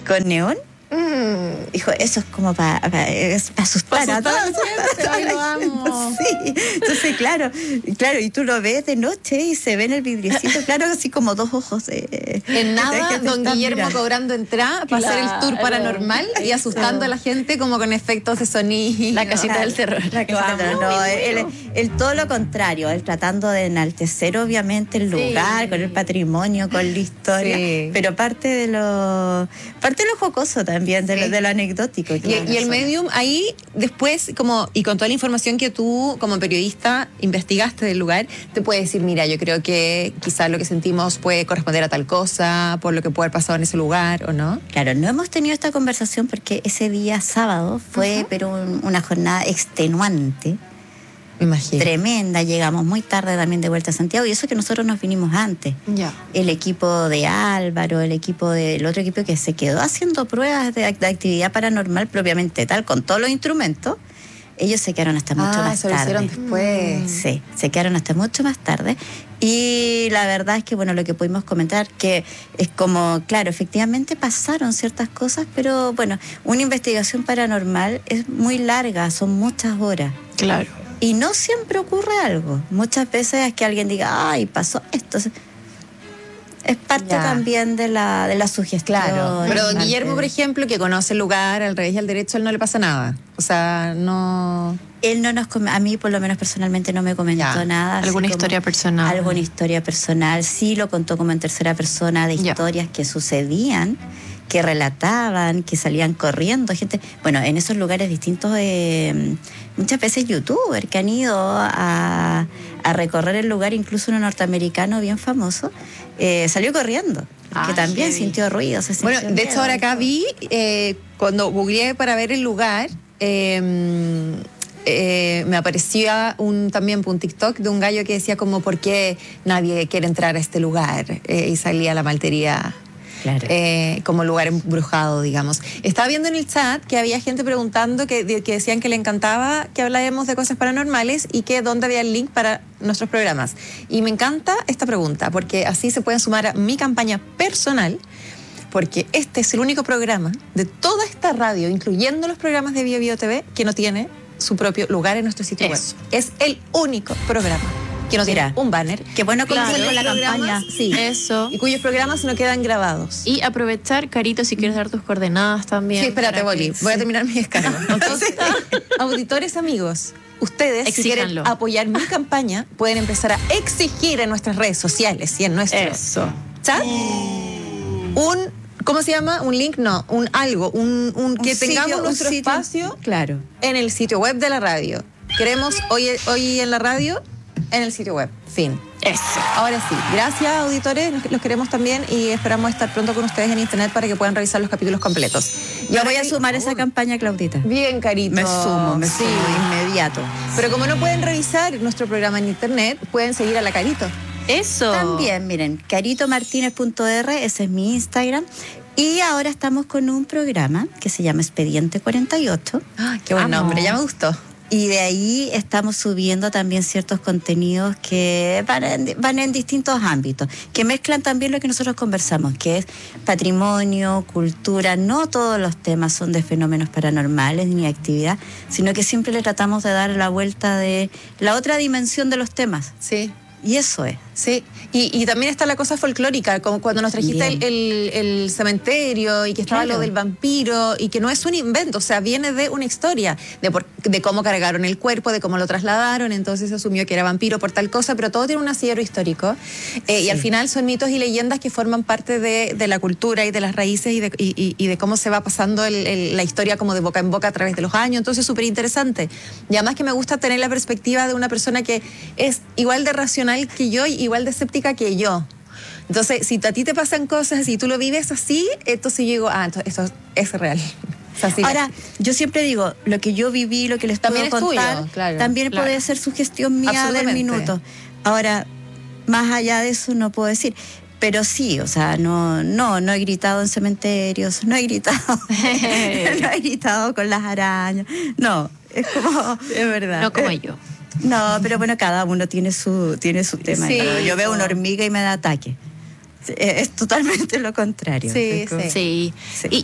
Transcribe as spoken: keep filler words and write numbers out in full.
con neón. Mm. Dijo, eso es como para pa, pa asustar pa a todos. Ay, lo amo. Sí, entonces claro, claro, y tú lo ves de noche y se ve en el vidriecito, claro, así como dos ojos. Eh, en nada, don Guillermo mirando. cobrando entrada para Claro. hacer el tour paranormal y asustando a la gente como con efectos de sonido. La casita Claro, del terror. la casita del terror. No, él, él, él todo lo contrario, él tratando de enaltecer obviamente el lugar, Sí. con el patrimonio, con la historia, Sí. pero parte de lo parte de lo jocoso también, de, Sí. lo, de lo anecdótico. Y, y el medium ahí después, como y con toda la información que tú como periodista investigaste del lugar, te puede decir, mira, yo creo que quizás lo que sentimos puede corresponder a tal cosa, por lo que puede haber pasado en ese lugar, ¿o no? Claro, no hemos tenido esta conversación porque ese día sábado fue Ajá. pero un- una jornada extenuante, Me imagino. tremenda, llegamos muy tarde también de vuelta a Santiago y eso que nosotros nos vinimos antes. Ya. El equipo de Álvaro, el equipo del otro equipo que se quedó haciendo pruebas de, de actividad paranormal propiamente tal, con todos los instrumentos, ellos se quedaron hasta mucho Ah, más eso lo tarde. hicieron después. Sí, se quedaron hasta mucho más tarde. Y la verdad es que, bueno, lo que pudimos comentar, que es como, claro, efectivamente pasaron ciertas cosas, pero bueno, una investigación paranormal es muy larga, son muchas horas. Claro. Y no siempre ocurre algo. Muchas veces es que alguien diga, ay, pasó esto. Es parte Ya. también de la, de la sugestión. Claro, pero don parte Guillermo, por de- ejemplo, que conoce el lugar al revés y al derecho, a él no le pasa nada. O sea, no... Él no nos come- a mí por lo menos personalmente no me comentó Ya. nada. así ¿Alguna como historia personal? Alguna historia personal. Sí lo contó como en tercera persona de Ya. historias que sucedían, que relataban, que salían corriendo. Gente, bueno, en esos lugares distintos, eh, muchas veces youtubers que han ido a, a recorrer el lugar, incluso uno norteamericano bien famoso, eh, salió corriendo. Ah, que también heavy. sintió ruido. Se Bueno, sintió de hecho miedo. ahora acá vi, eh, cuando googleé para ver el lugar, eh, eh, me aparecía un, también un TikTok de un gallo que decía como, ¿por qué nadie quiere entrar a este lugar? Eh, y salía la maltería. Claro. Eh, como lugar embrujado, digamos. Estaba viendo en el chat que había gente preguntando que, de- que decían que le encantaba que habláramos de cosas paranormales y que dónde había el link para nuestros programas. Y me encanta esta pregunta, porque así se pueden sumar a mi campaña personal, porque este es el único programa de toda esta radio, incluyendo los programas de Bio Bio T V, que no tiene su propio lugar en nuestro sitio Eso. web. Es el único programa que no Mira. tiene un banner. Qué bueno Claro. comenzar con la Programas, campaña. sí. Eso. Y cuyos programas no quedan grabados. Y aprovechar, Carito, si quieres dar tus coordenadas también. Sí, espérate, para Boli. que- Voy a sí. terminar mi descargo. Entonces, auditores amigos, ustedes, si quieren Exíjanlo. apoyar mi campaña, pueden empezar a exigir en nuestras redes sociales y en nuestro Eso. chat un, ¿cómo se llama? Un link, no, un algo, un, un que Un tengamos sitio, un nuestro sitio- espacio Claro. en el sitio web de la radio. Queremos hoy, hoy en la radio, en el sitio web. Fin. Eso. Ahora sí, gracias auditores, los, los queremos también y esperamos estar pronto con ustedes en internet para que puedan revisar los capítulos completos. Yo ahora voy a sí, sumar esa campaña, Claudita. Bien, Carito. Me sumo, me Sí. sumo inmediato. Pero como no pueden revisar nuestro programa en internet, pueden seguir a la Carito. Eso. También, miren, caritomartinez punto r, ese es mi Instagram. Y ahora estamos con un programa que se llama Expediente cuarenta y ocho. Ay, qué buen Amo. nombre, ya me gustó. Y de ahí estamos subiendo también ciertos contenidos que van en, van en distintos ámbitos, que mezclan también lo que nosotros conversamos, que es patrimonio, cultura. No todos los temas son de fenómenos paranormales ni actividad, sino que siempre le tratamos de dar la vuelta de la otra dimensión de los temas. Sí. Y eso es. Sí, y, y también está la cosa folclórica, como cuando nos trajiste el, Bien. el- el cementerio y que estaba Claro. lo del vampiro y que no es un invento, o sea, viene de una historia, de, por- de cómo cargaron el cuerpo, de cómo lo trasladaron, entonces se asumió que era vampiro por tal cosa, pero todo tiene un asidero histórico eh, y Sí. al final son mitos y leyendas que forman parte de, de la cultura y de las raíces y de, y- y- y de cómo se va pasando el- el- la historia como de boca en boca a través de los años, entonces súper interesante. Y además que me gusta tener la perspectiva de una persona que es igual de racional que yo y igual de escéptica que yo. Entonces, si a ti te pasan cosas y tú lo vives así, entonces yo digo, ah, entonces esto es real. O sea, sí, Ahora, yo siempre digo, lo que yo viví, lo que les También puedo es tuyo, contar, claro, también claro. puede ser sugestión mía del Absolutamente. minuto. Ahora, más allá de eso no puedo decir. Pero sí, o sea, no, no, no he gritado en cementerios, no he gritado, no he gritado con las arañas. No, es como, es verdad. No como yo. No, pero bueno, cada uno tiene su, tiene su tema. Sí, ¿no? Yo veo no. una hormiga y me da ataque. Es, es totalmente lo contrario. Sí, Es como- sí. Sí. Sí. Y,